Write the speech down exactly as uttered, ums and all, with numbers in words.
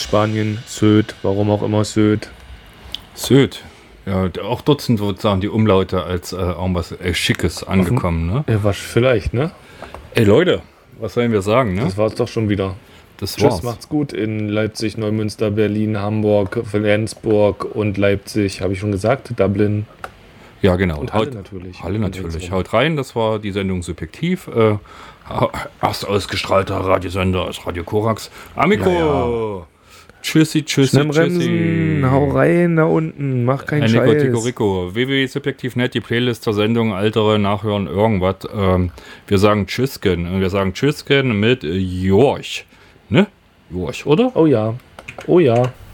Spanien, Sylt, warum auch immer Sylt. Sylt. Ja, auch dort sind sozusagen die Umlaute als äh, irgendwas äh, Schickes angekommen, ne? Ja, was vielleicht, ne? Ey Leute, was sollen wir sagen, ne? Das war's doch schon wieder. Das Tschüss, war's. macht's gut in Leipzig, Neumünster, Berlin, Hamburg, Flensburg und Leipzig, habe ich schon gesagt, Dublin. Ja, genau. Und Haut, Halle natürlich. Halle natürlich. Haut rein, das war die Sendung Subjektiv. Äh, erst ausgestrahlter Radiosender ist Radio Korax. Amico! Ja, ja. Tschüssi, tschüssi, Schnell bremsen, tschüssi. hau rein da unten, mach keinen Nico, Scheiß. Tico, Rico. w w w punkt subjektiv punkt net, die Playlist zur Sendung, Altere, Nachhören, irgendwas. Ähm, wir sagen Tschüssken. Wir sagen Tschüssken mit Jorch. Ne? Jorch, oder? Oh ja, oh ja.